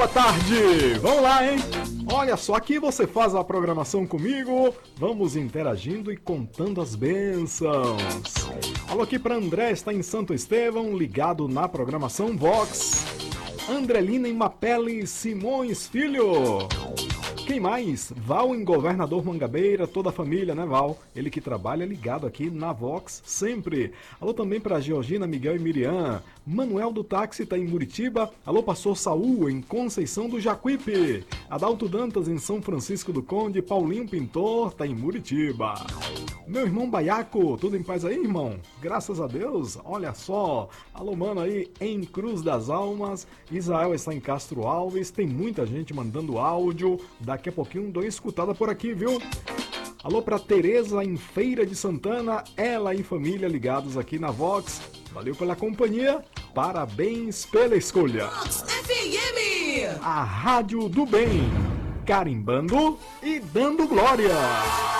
Boa tarde, vamos lá, hein? Olha só, aqui você faz a programação comigo, vamos interagindo e contando as bênçãos. Alô aqui para André, está em Santo Estevão, ligado na programação Vox. Andrelina em Mapele, Simões Filho. Quem mais? Val em Governador Mangabeira, toda a família, né, Val? Ele que trabalha ligado aqui na Vox sempre. Alô também para Georgina, Miguel e Miriam. Manuel do Táxi tá em Muritiba. Alô, pastor Saul em Conceição do Jacuípe. Adalto Dantas em São Francisco do Conde. Paulinho Pintor tá em Muritiba. Meu irmão Baiaco, tudo em paz aí, irmão? Graças a Deus, olha só. Alô, mano aí em Cruz das Almas. Israel está em Castro Alves. Tem muita gente mandando áudio. Daqui a pouquinho dou escutada por aqui, viu? Alô pra Tereza em Feira de Santana, ela e família ligados aqui na Vox. Valeu pela companhia, parabéns pela escolha. Vox FM, a rádio do bem, carimbando e dando glória.